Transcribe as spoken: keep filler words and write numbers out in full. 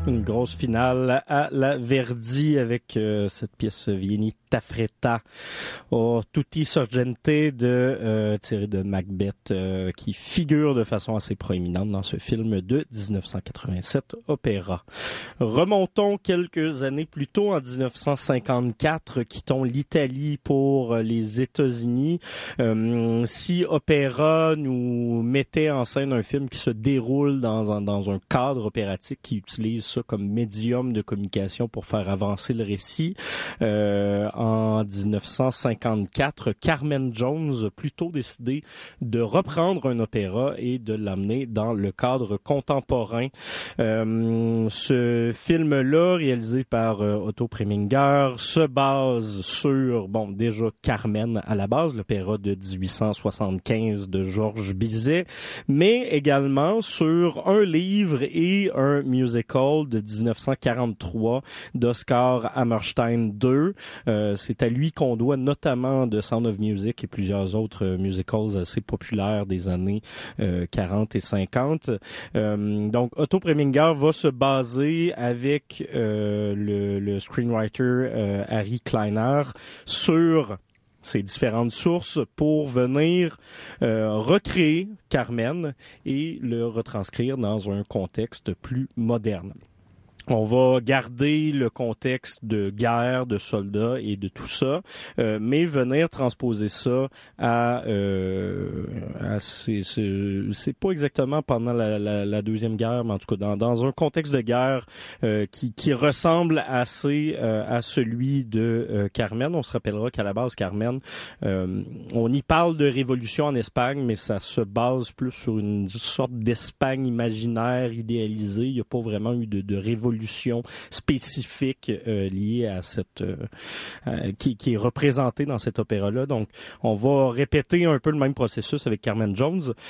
Une grosse finale à la Verdi avec euh, cette pièce Vieni Taffretta o Tutti Sorgente de euh, tirée de Macbeth euh, qui figure de façon assez proéminente dans ce film de dix-neuf cent quatre-vingt-sept opéra. Remontons quelques années plus tôt en dix-neuf cent cinquante-quatre, quittons l'Italie pour les États-Unis. Euh, si opéra nous mettait en scène un film qui se déroule dans un, dans un cadre opératique qui utilise ça comme médium de communication pour faire avancer le récit. Euh, en dix-neuf cent cinquante-quatre, Carmen Jones a plutôt décidé de reprendre un opéra et de l'amener dans le cadre contemporain. Euh, ce film-là, réalisé par euh, Otto Preminger, se base sur, bon, déjà Carmen à la base, l'opéra de dix-huit cent soixante-quinze de Georges Bizet, mais également sur un livre et un musical de dix-neuf cent quarante-trois d'Oscar Hammerstein deux. Euh, c'est à lui qu'on doit notamment The Sound of Music et plusieurs autres euh, musicals assez populaires des années euh, quarante et cinquante. Euh, donc Otto Preminger va se baser avec euh, le, le screenwriter euh, Harry Kleiner sur ces différentes sources pour venir euh, recréer Carmen et le retranscrire dans un contexte plus moderne. On va garder le contexte de guerre, de soldats et de tout ça, euh, mais venir transposer ça à, euh, à c'est, c'est, c'est pas exactement pendant la, la, la deuxième guerre, mais en tout cas dans, dans un contexte de guerre euh, qui, qui ressemble assez euh, à celui de euh, Carmen. On se rappellera qu'à la base Carmen, euh, on y parle de révolution en Espagne, mais ça se base plus sur une sorte d'Espagne imaginaire idéalisée. Il n'y a pas vraiment eu de, de révolution spécifique euh, liée à cette euh, euh, qui, qui est représentée dans cet opéra-là. Donc, on va répéter un peu le même processus avec Carmen Jones,